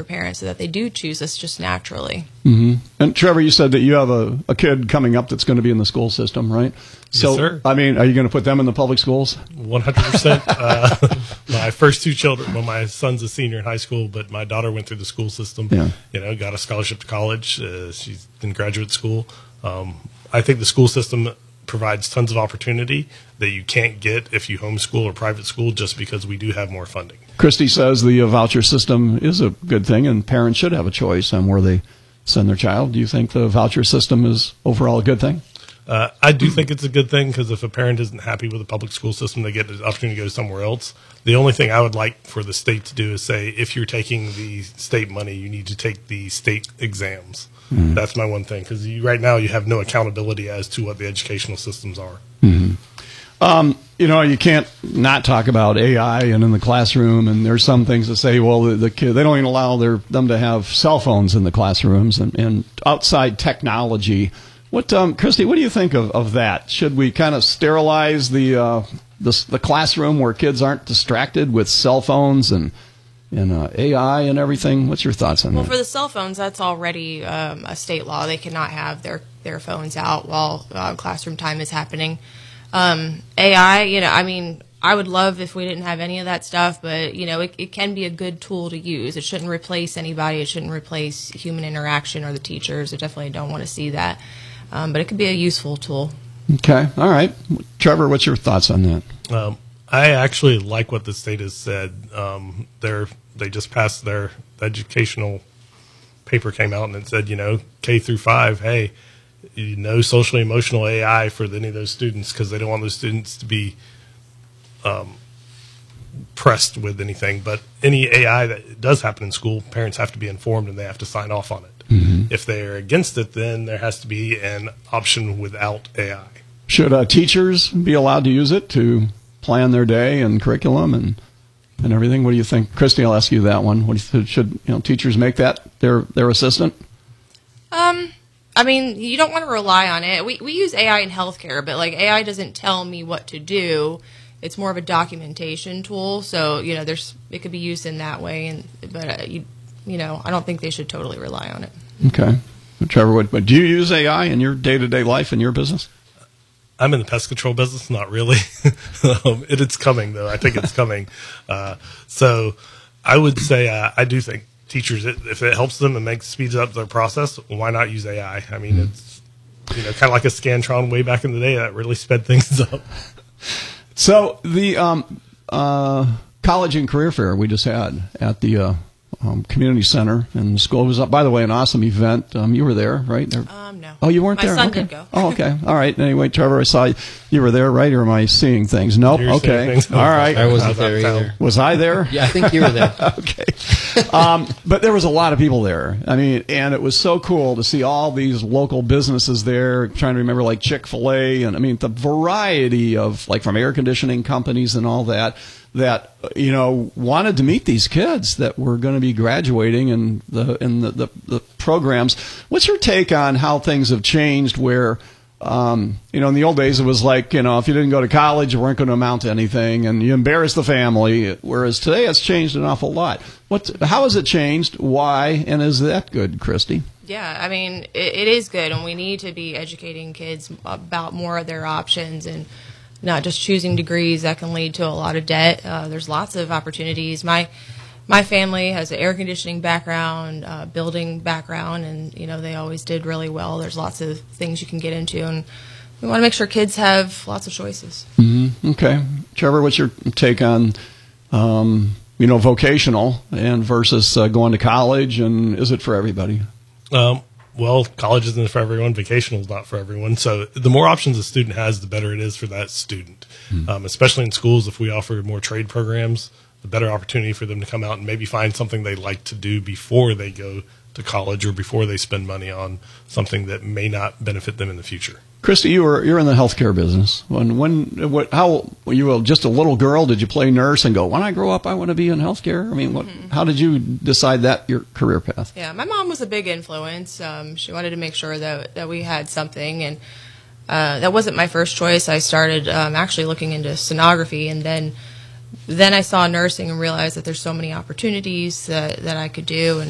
for parents so that they do choose us just naturally. Mm-hmm. And Trevor, you said that you have a kid coming up that's going to be in the school system, right? So, yes, sir. I mean, are you going to put them in the public schools? 100%. My first two children, well, my son's a senior in high school, but my daughter went through the school system, got a scholarship to college. She's in graduate school. I think the school system provides tons of opportunity that you can't get if you homeschool or private school, just because we do have more funding. Christy says the voucher system is a good thing, and parents should have a choice on where they send their child. Do you think the voucher system is overall a good thing? I do think it's a good thing, because if a parent isn't happy with the public school system, they get the opportunity to go somewhere else. The only thing I would like for the state to do is say, if you're taking the state money, you need to take the state exams. Mm-hmm. That's my one thing, because right now you have no accountability as to what the educational systems are. Mm-hmm. You can't not talk about AI and in the classroom, and there's some things that say, well, the kid, they don't even allow them to have cell phones in the classrooms and outside technology. Christy, what do you think of that? Should we kind of sterilize the classroom where kids aren't distracted with cell phones and AI and everything? What's your thoughts on that? Well, for the cell phones, that's already a state law. They cannot have their phones out while classroom time is happening. AI, I would love if we didn't have any of that stuff, but, it can be a good tool to use. It shouldn't replace anybody. It shouldn't replace human interaction or the teachers. I definitely don't want to see that. But it could be a useful tool. Okay. All right. Trevor, what's your thoughts on that? I actually like what the state has said. They just passed their educational paper, came out, and it said, K through 5, hey, socially emotional AI for any of those students, because they don't want those students to be pressed with anything. But any AI that does happen in school, parents have to be informed and they have to sign off on it. Mm-hmm. If they're against it, then there has to be an option without AI. Should teachers be allowed to use it to plan their day and curriculum and everything? What do you think? Christy, I'll ask you that one. What do you think? Should teachers make that their assistant? You don't want to rely on it. We use AI in healthcare, but AI doesn't tell me what to do. It's more of a documentation tool. So, it could be used in that way. But I don't think they should totally rely on it. Okay. Trevor, but do you use AI in your day-to-day life in your business? I'm in the pest control business, not really. It's coming, though. I think it's coming. So I would say I do think teachers, if it helps them and speeds up their process, why not use AI? It's kind of like a Scantron way back in the day that really sped things up. So the college and career fair we just had at the community center in the school was, by the way, an awesome event. You were there, right? No. Oh, you weren't there? My son okay. did go. Oh, okay. All right. Anyway, Trevor, I saw you were there, right? Or am I seeing things? Nope. You're okay. Things. All right. I wasn't there either. Was I there? Yeah, I think you were there. Okay. But there was a lot of people there. And it was so cool to see all these local businesses there. Trying to remember, like Chick-fil-A, and the variety of, from air conditioning companies and all that wanted to meet these kids that were going to be graduating in the programs. What's your take on how things have changed where, in the old days it was if you didn't go to college, you weren't going to amount to anything and you embarrassed the family, whereas today it's changed an awful lot. How has it changed? Why? And is that good, Christy? Yeah, it is good, and we need to be educating kids about more of their options and not just choosing degrees that can lead to a lot of debt. There's lots of opportunities. My family has an air conditioning background, building background, and they always did really well. There's lots of things you can get into, and we want to make sure kids have lots of choices. Mm-hmm. Okay, Trevor, what's your take on vocational and versus going to college, and is it for everybody? Well, college isn't for everyone. Vocational is not for everyone. So the more options a student has, the better it is for that student. Especially in schools, if we offer more trade programs, the better opportunity for them to come out and maybe find something they like to do before they go to college or before they spend money on something that may not benefit them in the future. Christy, you're in the healthcare business. How were you just a little girl? Did you play nurse and go, when I grow up, I want to be in healthcare? How did you decide that your career path? Yeah, my mom was a big influence. She wanted to make sure that we had something, and that wasn't my first choice. I started actually looking into sonography, and then I saw nursing and realized that there's so many opportunities that I could do. And